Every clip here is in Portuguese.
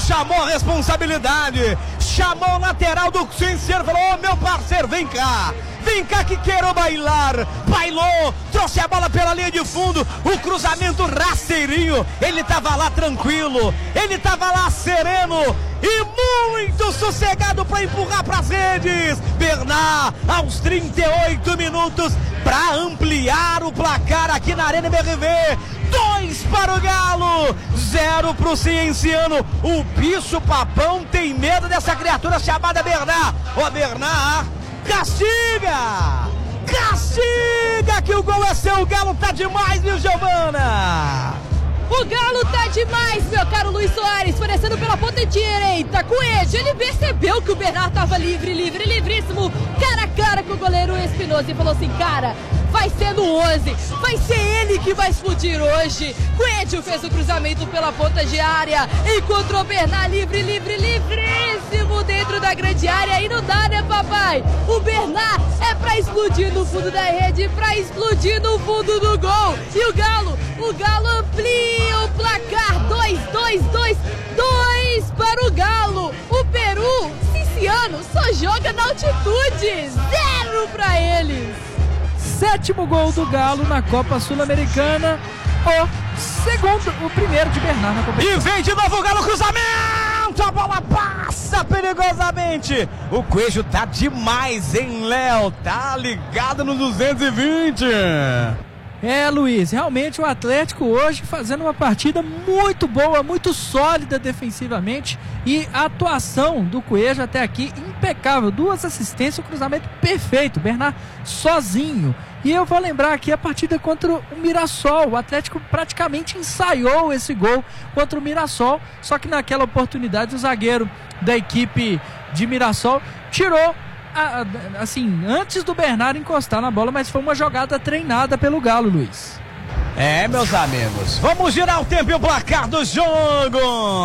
chamou a responsabilidade, chamou o lateral do Cienciano, falou: ô meu parceiro, vem cá que quero bailar. Bailou, trouxe a bola pela linha de fundo, o cruzamento rasteirinho, ele tava lá tranquilo, ele tava lá sereno e muito sossegado para empurrar para as redes. Bernard, aos 38 minutos, para ampliar o placar aqui na Arena MRV. 2 para o Galo, 0 para o Cienciano. O bicho papão tem medo dessa criatura chamada Bernard. Ô Bernard, castiga que o gol é seu. O Galo tá demais, viu, Giovana? O Galo tá demais, meu caro Luiz Soares, fornecendo pela ponta direita. Coelho, ele percebeu que o Bernard tava livríssimo, cara a cara com o goleiro Espinosa, e falou assim: cara, vai ser no 11, vai ser ele que vai explodir hoje. Coelho fez o cruzamento pela ponta de área, encontrou o Bernard livríssimo dentro da grande área, e não dá, né, papai? O Bernard é pra explodir no fundo da rede, pra explodir no fundo do gol, e o Galo amplia o placar. 2 para o Galo. O Peru, Cienciano, só joga na altitude, 0 para eles. 7º gol do Galo na Copa Sul-Americana, o primeiro de Bernard na competição. E vem de novo o Galo, cruzamento, a bola passa perigosamente. O Coelho tá demais, hein, Léo? Tá ligado no 220. Luiz, realmente o Atlético hoje fazendo uma partida muito boa, muito sólida defensivamente, e a atuação do Coelho até aqui impecável, 2 assistências, um cruzamento perfeito, Bernard sozinho. E eu vou lembrar aqui a partida contra o Mirassol, o Atlético praticamente ensaiou esse gol contra o Mirassol, só que naquela oportunidade o zagueiro da equipe de Mirassol tirou assim, antes do Bernard encostar na bola, mas foi uma jogada treinada pelo Galo, Luiz. Meus amigos, vamos girar o tempo e o placar do jogo.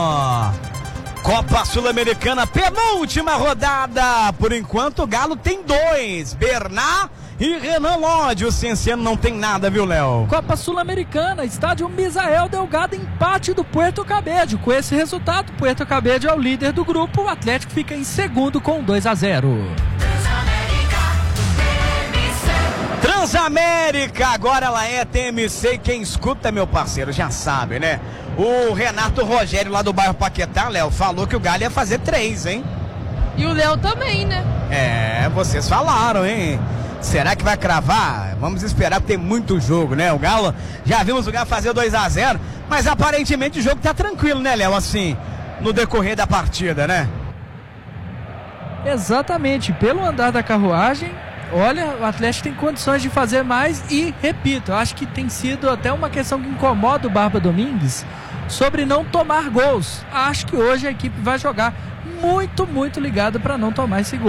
Copa Sul-Americana, penúltima rodada. Por enquanto o Galo tem 2, Bernard e Renan Lodge. O Cienciano não tem nada, viu, Léo? Copa Sul-Americana, estádio Misael Delgado, empate do Puerto Cabello. Com esse resultado, o Puerto Cabello é o líder do grupo, o Atlético fica em segundo com 2-0. Transamérica, agora ela é TMC, e quem escuta, meu parceiro, já sabe, né? O Renato Rogério, lá do bairro Paquetá, Léo, falou que o Galo ia fazer 3, hein? E o Léo também, né? Vocês falaram, hein? Será que vai cravar? Vamos esperar, porque tem muito jogo, né? O Galo, já vimos o Galo fazer 2-0, mas aparentemente o jogo tá tranquilo, né, Léo? Assim, no decorrer da partida, né? Exatamente, pelo andar da carruagem, olha, o Atlético tem condições de fazer mais e, repito, eu acho que tem sido até uma questão que incomoda o Barba Domingues sobre não tomar gols. Acho que hoje a equipe vai jogar muito ligada para não tomar esse gol.